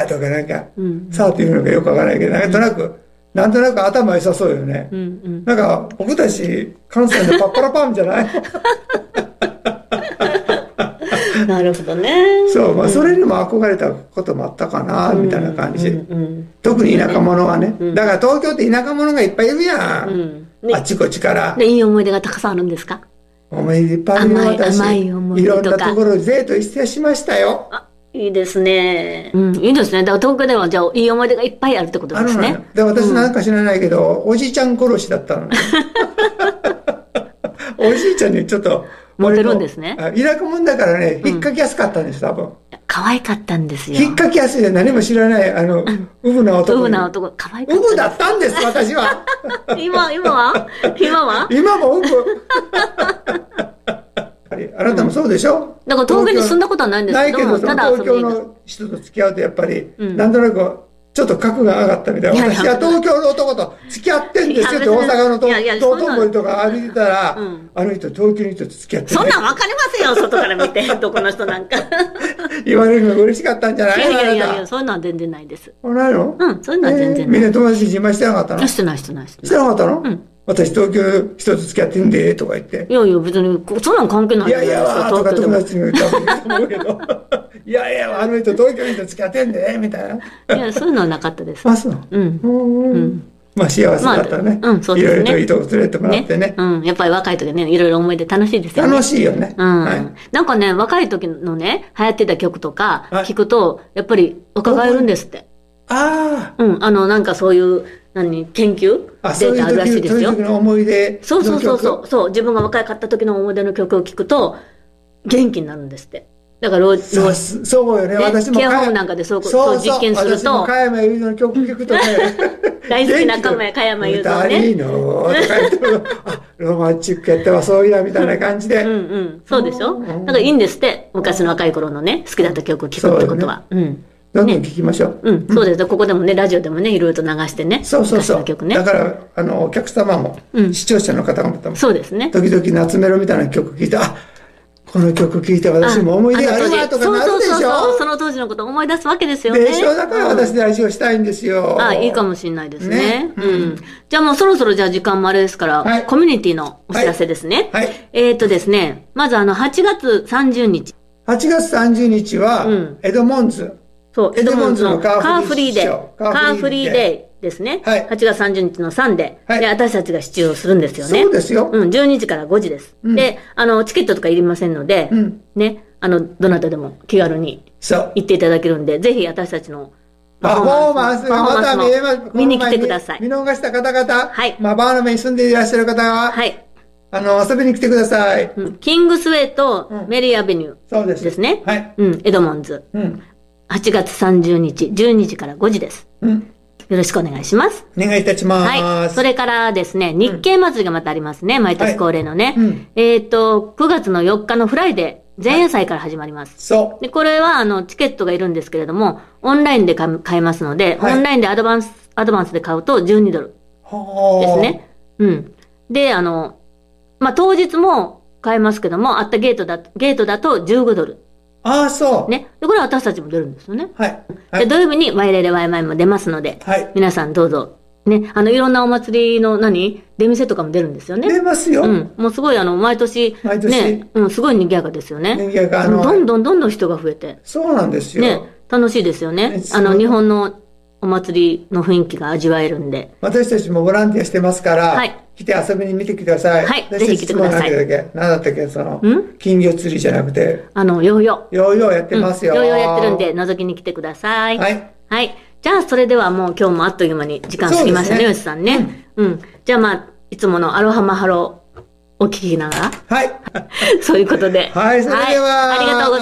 とかなんか、さあっていうのかよくわからないけど、なんとなく頭良さそうよね。なんか、僕たち、関西のパッパラパンじゃないなるほどね。 そう、まあ、それにも憧れたこともあったかな、みたいな感じ。特に田舎者はね。だから東京って田舎者がいっぱいいるやん。あっちこっちから。 で、いい思い出がたくさんあるんですか？ 思い出いっぱいあるよ、私。 甘い思い出とか。 いろんなところでデートしてしましたよ。 あ、いいですね。いいですね。だから東京ではじゃあいい思い出がいっぱいあるってことですね。 で、私なんか知らないけど、おじいちゃん殺しだったのね。おじいちゃんにちょっと、 モテるんですね。 田舎者だからね、引っかきやすかったんです、多分。 可愛かったんですよ。 引っかきやすいで何も知らない、うぶな男。 うぶな男、可愛かった。 うぶだったんです、私は。 今は今もうぶ。あなたもそうでしょ？ だから東京に住んだことはないんですけど、 ないけど、東京の人と付き合うとやっぱり、なんとなく、ちょっと格が上がったみたいな。私は東京の男と付き合ってんですよって大阪の道頓堀とか歩いてたら、あの人東京の人と付き合ってそんなんわかりますよ、外から見て、どこの人なんか。 言われるのが嬉しかったんじゃない？ いや、そういうのは全然ないです。 ないの？ そういうのは全然ない。 みんな友達に自慢してなかったの？ してない。 してなかったの？私東京人と付き合ってんで、とか言って。 いや、別に、そんなん関係ない。 いやいや、とか友達に言ったと思うけど。いやいや、あの人東京人と付き合ってんで、みたいな。 いや、そういうのはなかったです。 あ、そう。まあ幸せだったね。 そうですね。 いろいろといいとこ連れてもらってね。 やっぱり若い時ね、いろいろ思い出楽しいですよね。 楽しいよね。 なんかね、若い時のね、流行ってた曲とか聞くと、やっぱり若返るんですって。 ああ。 なんかそういう、研究データあるらしいですよ。 そういう時の思い出。 そう。自分が若かった時の思い出の曲を聞くと、元気になるんですって。だから、 そうよね、私も。 ケアホームなんかでそう実験すると。 私も加山雄三の曲聞くとね。 大好きな加山雄三ね。 いいのとか言って、ロマンチックやってはそういや、みたいな感じで。 そうでしょ？だからいいんですって。昔の若い頃のね、好きだった曲を聞くってことは。 どんどん聞きましょう。 そうです。ここでもね、ラジオでもね、いろいろと流してね。 そう。 昔の曲ね。 だから、お客様も、視聴者の方々も、 そうですね。 時々夏メロみたいな曲聞いて、この曲聴いて私も思い出があるわとかなるでしょ。 その当時のことを思い出すわけですよね。 でしょ。だから私ラジオしたいんですよ。 いいかもしれないですね。じゃあもうそろそろじゃあ時間もあれですから、コミュニティのお知らせですね。ですね、まず8月30日。 8月30日は、エドモンズ。 そう、エドモンズのカーフリーデー。カーフリーデーですね。8月30日のサンデー。で、私たちが出場するんですよね。 そうですよ。 12時から5時です。で、チケットとかいりませんので、ね、どなたでも気軽に行っていただけるんで、ぜひ私たちのパフォーマンスがまた見に来てください。 見逃した方々、バーナメに住んでいらっしゃる方は、遊びに来てください。 キングスウェイとメリーアベニューですね。エドモンズ。8月30日、12時から5時です。よろしくお願いします。 お願いいたします。 それからですね、日経祭りがまたありますね。毎年恒例のね。9月の4日のフライデー、前夜祭から始まります。で、これは、チケットがいるんですけれども、オンラインで買えますので、オンラインでアドバンスで買うと12ドルですね。で、当日も買えますけども、あったゲートだと15ドル。 そう。 ね。で、これは私たちも出るんですよね。 で、 土曜日にワイレレワイマイも出ますので、皆さんどうぞ。ね。いろんなお祭りの出店とかも出るんるんですよね。 出ますよ。 もうすごい毎年、ね、すごい賑やかですよね。 賑やか。 どんどん人が増えて。 そうなんですよ。 ね。楽しいですよね。日本のお祭りの雰囲気が味わえるんで。 私たちもボランティアしてますから、来て遊びに見てください。 ぜひ来てください。 何だったっけ、金魚釣りじゃなくて。 ヨーヨーやってますよ。 ヨーヨーやってるんで、覗きに来てください。じゃあ、それではもう今日もあっという間に時間過ぎましたね、よしさんね。じゃあいつものアロハマハロお聞きながら。そういうことで。 それでは。 ありがとうございます。